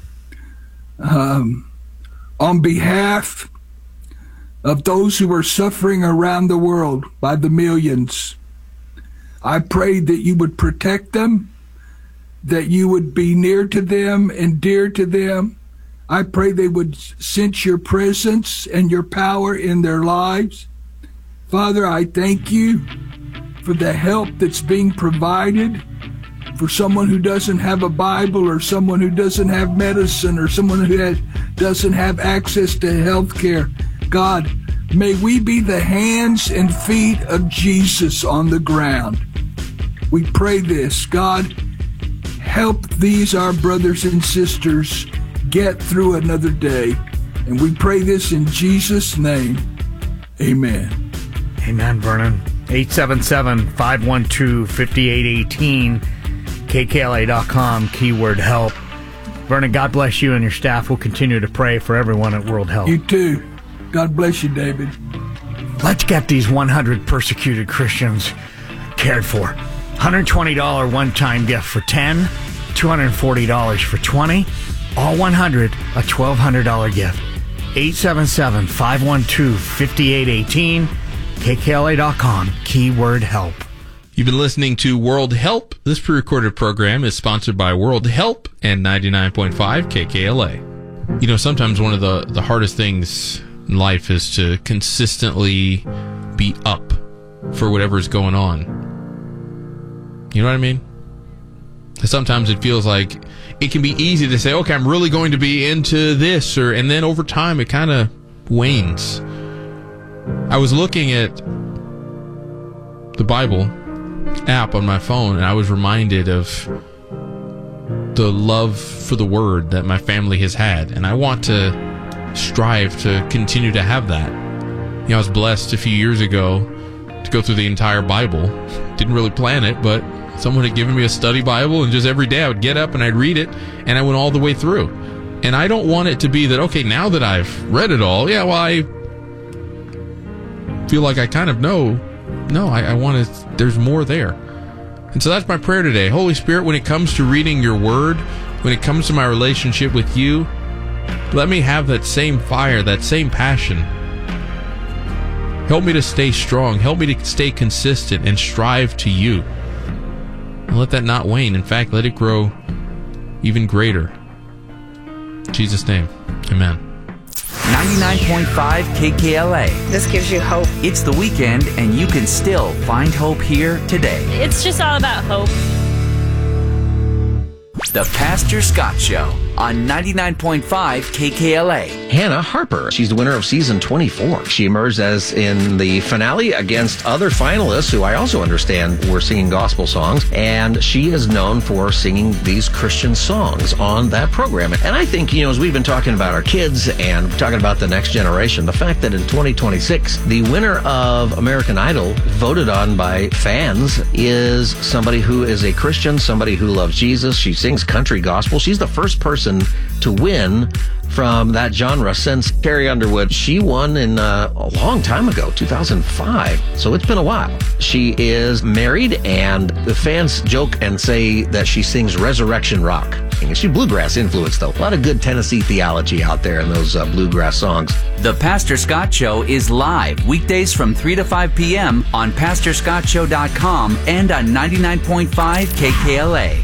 K: um, on behalf of those who are suffering around the world by the millions, I pray that you would protect them, that you would be near to them and dear to them. I pray they would sense your presence and your power in their lives. Father, I thank you for the help that's being provided for someone who doesn't have a Bible or someone who doesn't have medicine or someone who has, doesn't have access to health care. God, may we be the hands and feet of Jesus on the ground. We pray this. God, help these our brothers and sisters get through another day. And we pray this in Jesus' name. Amen.
I: Amen, Vernon. eight seven seven, five one two, five eight one eight. K K L A dot com, keyword help. Vernon, God bless you and your staff. We'll continue to pray for everyone at World Help.
K: You too. God bless you, David.
I: Let's get these one hundred persecuted Christians cared for. one hundred twenty dollars one-time gift for ten, two hundred forty dollars for twenty, all one hundred, a twelve hundred dollars gift. eight seven seven, five one two, five eight one eight, K K L A dot com, keyword help.
D: You've been listening to World Help. This pre-recorded program is sponsored by World Help and ninety-nine point five K K L A. You know, sometimes one of the, the hardest things in life is to consistently be up for whatever's going on. You know what I mean? Sometimes it feels like it can be easy to say, okay, I'm really going to be into this, or and then over time it kind of wanes. I was looking at the Bible app on my phone, and I was reminded of the love for the Word that my family has had, and I want to strive to continue to have that. You know, I was blessed a few years ago to go through the entire Bible. Didn't really plan it, but someone had given me a study Bible, and just every day I would get up and I'd read it, and I went all the way through. And I don't want it to be that, okay, now that I've read it all, yeah, well, I feel like I kind of know. No, I, I want to, there's more there. And so that's my prayer today. Holy Spirit, when it comes to reading your word, when it comes to my relationship with you, let me have that same fire, that same passion. Help me to stay strong. Help me to stay consistent and strive to you. And let that not wane. In fact, let it grow even greater. In Jesus' name, amen.
E: ninety-nine point five K K L A.
J: This gives you hope.
E: It's the weekend, and you can still find hope here today.
L: It's just all about hope.
E: The Pastor Scott Show. on ninety-nine point five K K L A.
F: Hannah Harper. She's the winner of season twenty-four. She emerged as in the finale against other finalists who I also understand were singing gospel songs. And she is known for singing these Christian songs on that program. And I think, you know, as we've been talking about our kids and talking about the next generation, the fact that in twenty twenty-six, the winner of American Idol, voted on by fans, is somebody who is a Christian, somebody who loves Jesus. She sings country gospel. She's the first person to win from that genre since Carrie Underwood. She won in uh, a long time ago, two thousand five. So it's been a while. She is married, and the fans joke and say that she sings resurrection rock. She's bluegrass influenced, though. A lot of good Tennessee theology out there in those uh, bluegrass songs.
E: The Pastor Scott Show is live weekdays from three to five p.m. on pastor scott show dot com and on ninety-nine point five K K L A.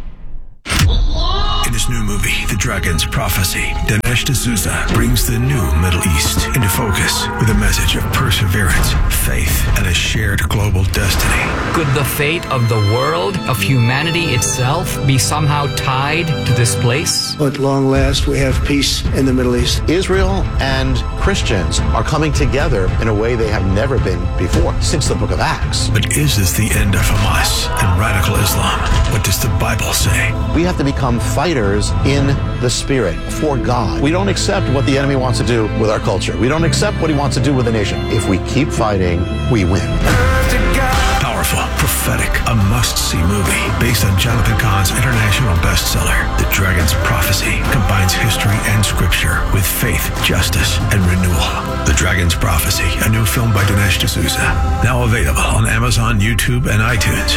L: In his new movie, The Dragon's Prophecy, Dinesh D'Souza brings the new Middle East into focus with a message of perseverance, faith, and a shared global destiny.
M: Could the fate of the world, of humanity itself, be somehow tied to this place?
N: At long last, we have peace in the Middle East.
O: Israel and Christians are coming together in a way they have never been before, since the book of Acts.
L: But is this the end of Hamas and radical Islam? What does the Bible say?
O: We have to become fighters in the spirit for God. We don't accept what the enemy wants to do with our culture. We don't accept what he wants to do with the nation. If we keep fighting, we win.
L: Powerful, prophetic, a must-see movie based on Jonathan Cahn's international bestseller, The Dragon's Prophecy, combines history and scripture with faith, justice, and renewal. The Dragon's Prophecy, a new film by Dinesh D'Souza, now available on Amazon, YouTube, and iTunes.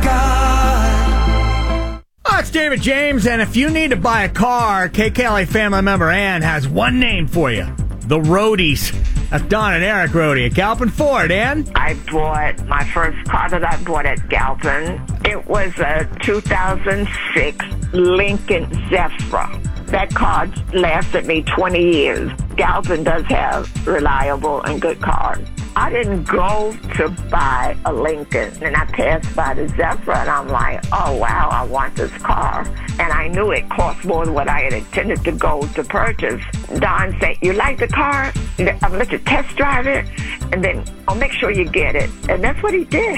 I: Oh, it's David James, and if you need to buy a car, K K L A family member Ann has one name for you. The Roadies. That's Don and Eric Roadie at Galpin Ford. Ann?
P: I bought my first car that I bought at Galpin. It was a two thousand six Lincoln Zephyr. That car lasted me twenty years. Galpin does have reliable and good cars. I didn't go to buy a Lincoln, and I passed by the Zephyr, and I'm like, oh, wow, I want this car. And I knew it cost more than what I had intended to go to purchase. Don said, you like the car? I'll let you test drive it, and then I'll make sure you get it. And that's what he did.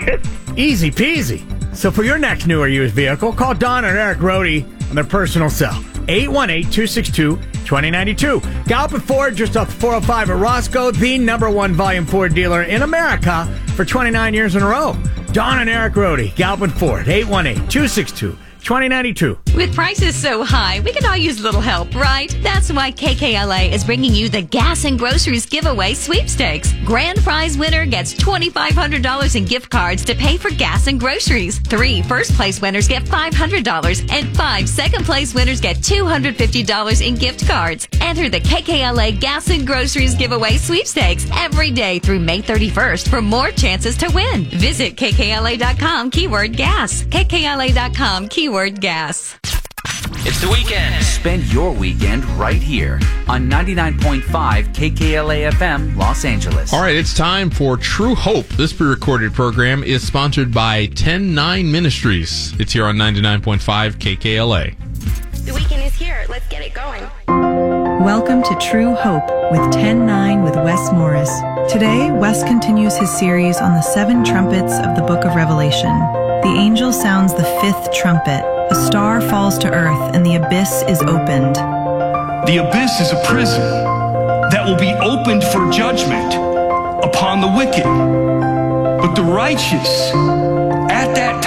I: Easy peasy. So for your next new or used vehicle, call Don and Eric Roadie on their personal cell, eight one eight, two six two, two zero nine two. Galpin Ford, just off the four oh five at Roscoe, the number one volume Ford dealer in America for twenty-nine years in a row. Don and Eric Roadie, Galpin Ford, eight one eight, two six two, two zero nine two.
Q: With prices so high, we could all use a little help, right? That's why K K L A is bringing you the Gas and Groceries Giveaway Sweepstakes. Grand prize winner gets two thousand five hundred dollars in gift cards to pay for gas and groceries. Three first place winners get five hundred dollars, and five second place winners get two hundred fifty dollars in gift cards. Enter the K K L A Gas and Groceries Giveaway Sweepstakes every day through May thirty-first for more chances to win. Visit K K L A dot com, keyword gas. K K L A dot com, keyword gas.
E: It's the weekend. Spend your weekend right here on ninety-nine point five K K L A F M, Los Angeles.
D: All right, it's time for True Hope. This pre-recorded program is sponsored by ten nine Ministries. It's here on ninety-nine point five K K L A.
J: The weekend is here. Let's get it going.
R: Welcome to True Hope with ten nine with Wes Morris. Today, Wes continues his series on the seven trumpets of the book of Revelation. The angel sounds the fifth trumpet. A star falls to earth, and the abyss is opened.
S: The abyss is a prison that will be opened for judgment upon the wicked. But the righteous, at that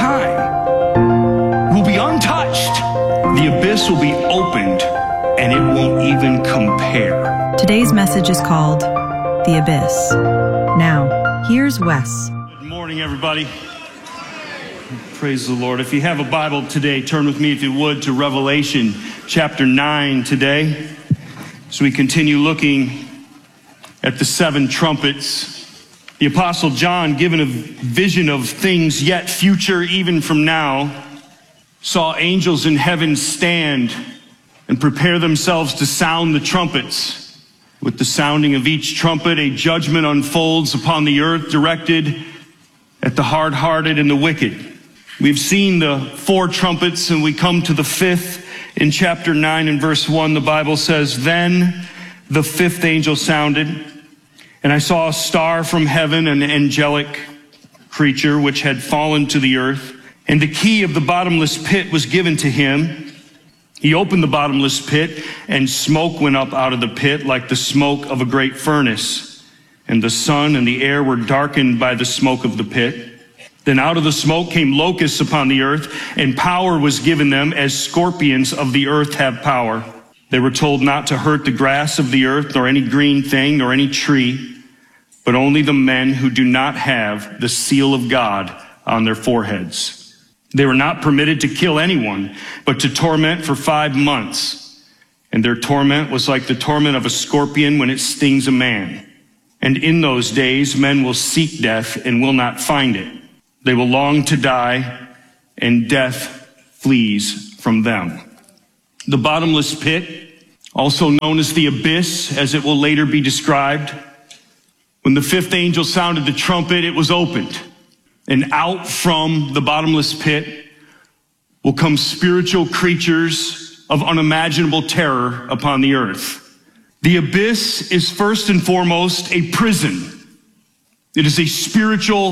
S: time, will be untouched. The abyss will be opened, and it won't even compare.
R: Today's message is called The Abyss. Now, here's Wes.
S: Good morning, everybody. Praise the Lord. If you have a Bible today, turn with me, if you would, to Revelation chapter nine today. So we continue looking at the seven trumpets. The Apostle John, given a vision of things yet future, even from now, saw angels in heaven stand and prepare themselves to sound the trumpets. With the sounding of each trumpet, a judgment unfolds upon the earth directed at the hard-hearted and the wicked. We've seen the four trumpets, and we come to the fifth In chapter nine and verse one, the Bible says, "Then the fifth angel sounded, and I saw a star from heaven, an angelic creature which had fallen to the earth, and the key of the bottomless pit was given to him. He opened the bottomless pit, and smoke went up out of the pit like the smoke of a great furnace, and the sun and the air were darkened by the smoke of the pit. Then out of the smoke came locusts upon the earth, and power was given them as scorpions of the earth have power. They were told not to hurt the grass of the earth, nor any green thing, nor any tree, but only the men who do not have the seal of God on their foreheads. They were not permitted to kill anyone, but to torment for five months. And their torment was like the torment of a scorpion when it stings a man. And in those days men will seek death and will not find it. They will long to die, and death flees from them." The bottomless pit, also known as the abyss, as it will later be described. When the fifth angel sounded the trumpet, it was opened. And out from the bottomless pit will come spiritual creatures of unimaginable terror upon the earth. The abyss is first and foremost a prison. It is a spiritual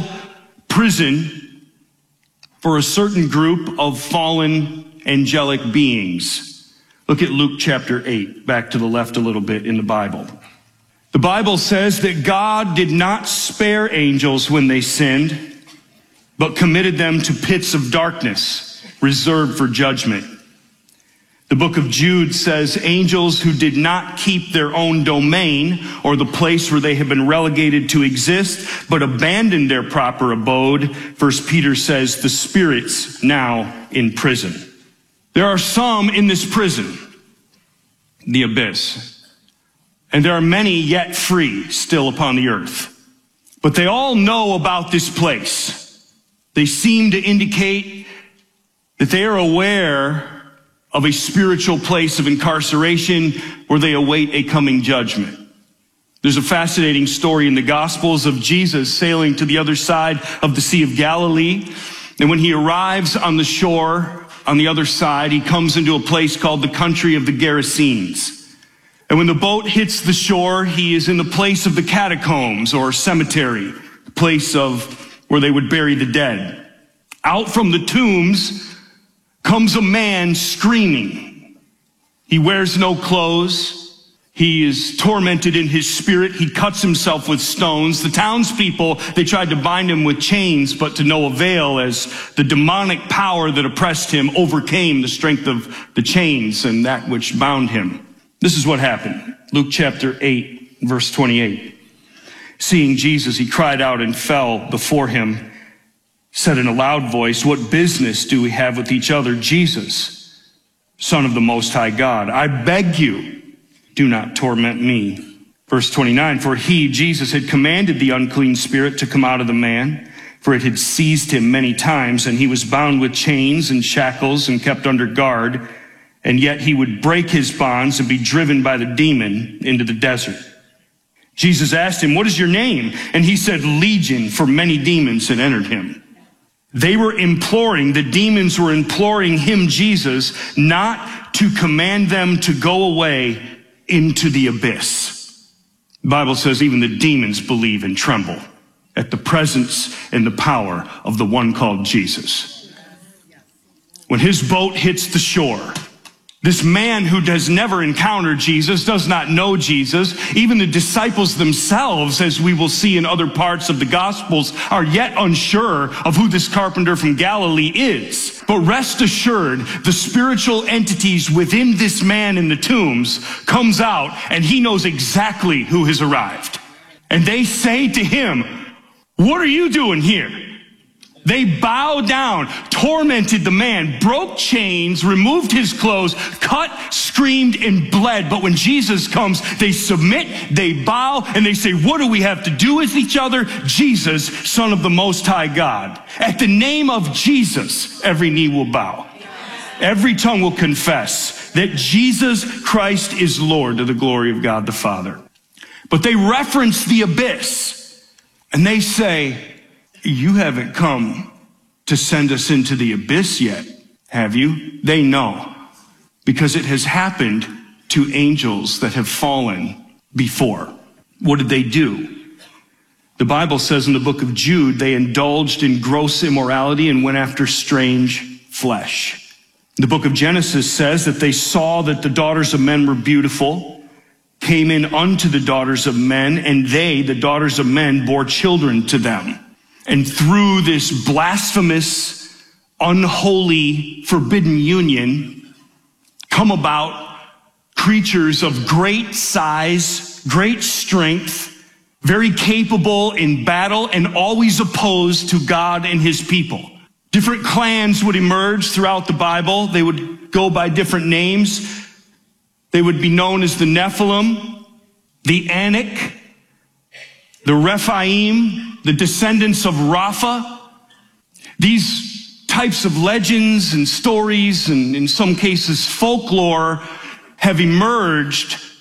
S: prison for a certain group of fallen angelic beings. Look at Luke chapter eight, back to the left a little bit in the Bible. The Bible says that God did not spare angels when they sinned, but committed them to pits of darkness, reserved for judgment. The book of Jude says angels who did not keep their own domain, or the place where they have been relegated to exist, but abandoned their proper abode. First Peter says the spirits now in prison. There are some in this prison, the abyss, and there are many yet free still upon the earth. But they all know about this place. They seem to indicate that they are aware of a spiritual place of incarceration where they await a coming judgment. There's a fascinating story in the Gospels of Jesus sailing to the other side of the Sea of Galilee. And when he arrives on the shore on the other side, he comes into a place called the country of the Gerasenes. And when the boat hits the shore, he is in the place of the catacombs or cemetery, the place of where they would bury the dead. Out from the tombs comes a man screaming. He wears no clothes. He is tormented in his spirit. He cuts himself with stones. The townspeople, they tried to bind him with chains, but to no avail, as the demonic power that oppressed him overcame the strength of the chains and that which bound him. This is what happened. Luke chapter eight, verse twenty-eight. Seeing Jesus, he cried out and fell before him, said in a loud voice, "What business do we have with each other, Jesus, Son of the Most High God? I beg you, do not torment me." Verse twenty-nine, for he, Jesus, had commanded the unclean spirit to come out of the man, for it had seized him many times, and he was bound with chains and shackles and kept under guard, and yet he would break his bonds and be driven by the demon into the desert. Jesus asked him, "What is your name?" And he said, "Legion," for many demons had entered him. They were imploring, the demons were imploring him, Jesus, not to command them to go away into the abyss. The Bible says even the demons believe and tremble at the presence and the power of the one called Jesus. When his boat hits the shore, this man who has never encountered Jesus, does not know Jesus, even the disciples themselves, as we will see in other parts of the Gospels, are yet unsure of who this carpenter from Galilee is. But rest assured, the spiritual entities within this man in the tombs comes out, and he knows exactly who has arrived. And they say to him, "What are you doing here?" They bow down, tormented the man, broke chains, removed his clothes, cut, screamed, and bled. But when Jesus comes, they submit, they bow, and they say, "What do we have to do with each other? Jesus, Son of the Most High God." At the name of Jesus, every knee will bow. Every tongue will confess that Jesus Christ is Lord, to the glory of God the Father. But they reference the abyss, and they say, "You haven't come to send us into the abyss yet, have you?" They know. because it has happened to angels that have fallen before. What did they do? The Bible says in the book of Jude, they indulged in gross immorality and went after strange flesh. The book of Genesis says that they saw that the daughters of men were beautiful, came in unto the daughters of men, and they, the daughters of men, bore children to them. And through this blasphemous, unholy, forbidden union, come about creatures of great size, great strength, very capable in battle, and always opposed to God and his people. Different clans would emerge throughout the Bible. They would go by different names. They would be known as the Nephilim, the Anak, the Rephaim, the descendants of Rapha. These types of legends and stories, and in some cases folklore, have emerged